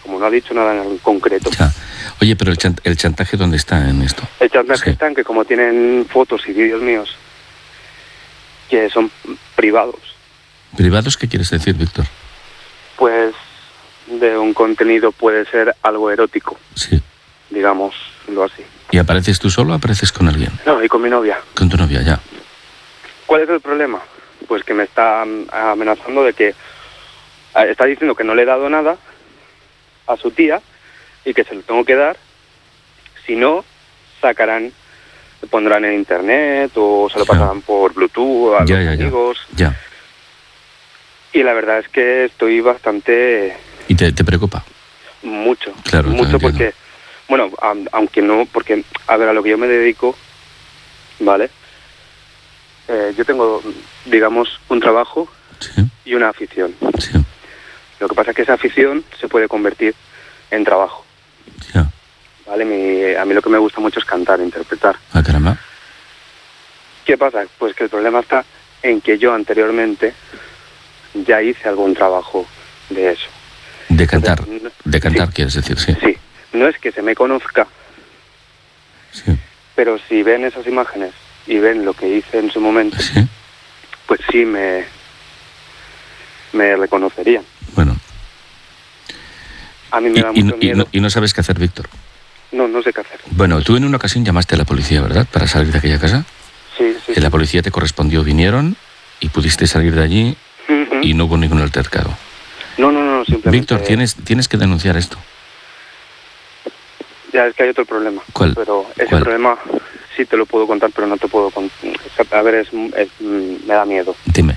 como no ha dicho nada en concreto. Ya. Oye, pero el chantaje, ¿dónde está en esto? El chantaje Sí. está en que como tienen fotos y vídeos míos que son privados, ¿Privados qué quieres decir, Víctor? pues de un contenido puede ser algo erótico, Sí. digámoslo así. ¿Y apareces tú solo o apareces con alguien? No, y con mi novia. Con tu novia, ya. ¿Cuál es el problema? Pues que me está amenazando de que está diciendo que no le he dado nada a su tía y que se lo tengo que dar, si no, lo pondrán en internet o se lo Ya. pasarán por Bluetooth a Ya, los ya, ya. amigos. Ya. Y la verdad es que estoy bastante... ¿Y te preocupa? Mucho. Claro, te Mucho entiendo. porque... Bueno, aunque no... Porque, a ver, a lo que yo me dedico, ¿vale? Yo tengo, digamos, un trabajo Sí, y una afición. sí, Lo que pasa es que esa afición se puede convertir en trabajo, ya. ¿vale? A mí lo que me gusta mucho es cantar, interpretar. Ah, caramba. ¿Qué pasa? Pues que el problema está en que yo anteriormente ya hice algún trabajo de eso. De cantar. De cantar, Sí. quieres decir, sí. Sí, no es que se me conozca, Sí, pero si ven esas imágenes y ven lo que hice en su momento, sí. pues sí me reconocerían. Bueno. A mí me da mucho miedo. Y no sabes qué hacer, Víctor. No sé qué hacer. Bueno, tú en una ocasión llamaste a la policía, ¿verdad? Para salir de aquella casa. Sí. La policía te correspondió, vinieron y pudiste salir de allí Ujú. y no hubo ningún altercado. No, simplemente... Víctor, tienes que denunciar esto. Ya, es que hay otro problema. ¿Cuál? Pero ese ¿Cuál? problema sí te lo puedo contar, pero no te puedo contar. A ver, me da miedo. Dime,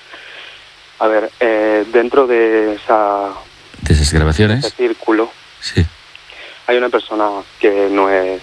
A ver, dentro de ¿de esas grabaciones? ese círculo Sí. hay una persona que no es...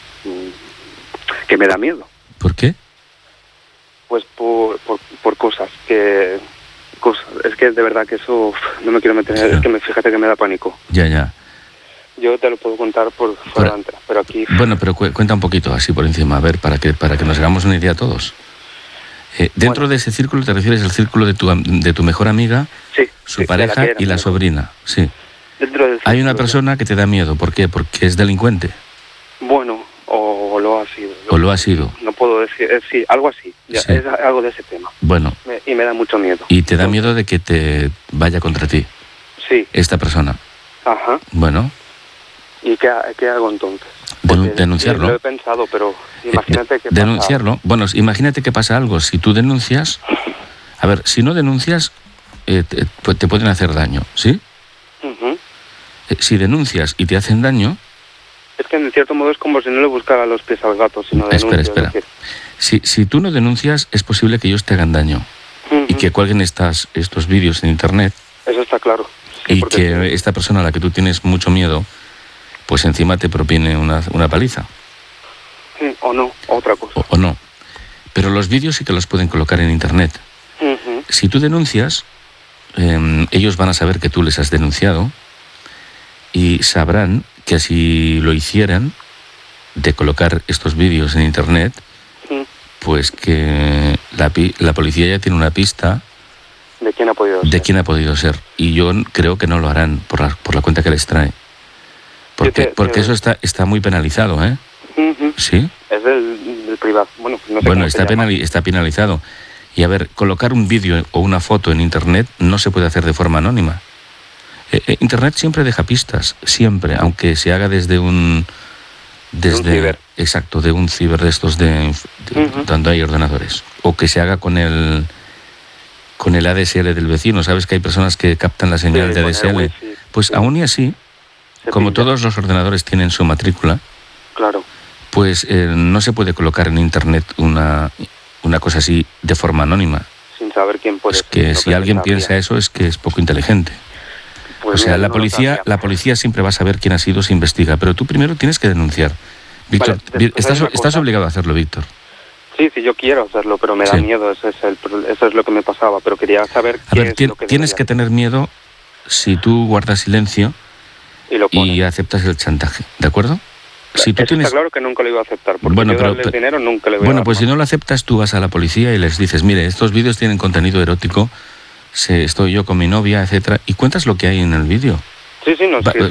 que me da miedo. ¿Por qué? Pues por cosas que... Es que de verdad que eso no me quiero meter. Sí. Es que fíjate que me da pánico. Ya. Yo te lo puedo contar por fuera de antena, pero aquí... Bueno, pero cuenta un poquito así por encima, a ver, para que nos hagamos una idea todos. Dentro de ese círculo te refieres al círculo de tu mejor amiga, Sí. su sí, pareja de que era y la mi- sobrina. Sí. Dentro del Hay una círculo, persona que te da miedo. ¿Por qué? Porque es delincuente. Bueno, o lo ha sido. O lo ha sido. No puedo decir... sí, algo así. Ya, Sí. es algo de ese tema. Bueno, Y me da mucho miedo. y te da miedo de que te vaya contra ti, Sí, esta persona. ajá. Bueno, ¿Y qué hago entonces? Porque denunciarlo. Lo he pensado, pero imagínate que pasa... Denunciarlo. Bueno, imagínate que pasa algo. Si tú denuncias... A ver, si no denuncias, pues te pueden hacer daño, ¿sí? Ujú. Si denuncias y te hacen daño... Es que en cierto modo es como si no le buscara los pies al gato, sino denuncio. Espera. es decir, Si tú no denuncias, es posible que ellos te hagan daño y ujú. que cuelguen estos vídeos en internet Eso está claro. Sí, y porque que esta persona a la que tú tienes mucho miedo, pues encima te propine una paliza, sí, o no, otra cosa. o no. Pero los vídeos sí que los pueden colocar en internet. Ujú. Si tú denuncias, ellos van a saber que tú les has denunciado y sabrán que si lo hicieran, de colocar estos vídeos en internet, Mm. pues que la policía ya tiene una pista ¿De quién ha podido ser? de quién ha podido ser. Y yo creo que no lo harán por la cuenta que les trae. Porque eso está muy penalizado, ¿eh? Ujú. ¿Sí? Es del privado. Bueno, no sé Bueno, cómo se llama. está penalizado. Y a ver, colocar un vídeo o una foto en internet no se puede hacer de forma anónima. Internet siempre deja pistas, siempre, aunque se haga desde un ciber. Exacto, de un ciber de estos Ujú. donde hay ordenadores. O que se haga con el ADSL del vecino. ¿Sabes que hay personas que captan la señal Sí, de con el ADSL? wifi, Pues sí. aún y así, Se como pincha. todos los ordenadores tienen su matrícula, Claro. pues no se puede colocar en internet una cosa así de forma anónima. Sin saber quién puede Pues ser. que lo si se alguien sabría. piensa eso es que es poco inteligente. Pues O sea, mira, la no lo sabía. policía siempre va a saber quién ha sido, se investiga, pero tú primero tienes que denunciar. Víctor, Vale, después hay una estás cosa. obligado a hacerlo, Víctor. Sí, yo quiero hacerlo, pero me da Sí. miedo. Eso es lo que me pasaba. Pero quería saber A qué ver, es lo que tienes debería que tener miedo si tú guardas silencio hacer. Y lo pones. y aceptas el chantaje, ¿de acuerdo? Si tú Eso tienes... está claro que nunca lo iba a aceptar, porque Bueno, yo pero- darles dinero nunca le voy a Bueno, dar pues si más. no lo aceptas, tú vas a la policía y les dices, mire, estos vídeos tienen contenido erótico, estoy yo con mi novia, etcétera, y cuentas lo que hay en el vídeo. Sí, no, Va- sí, eso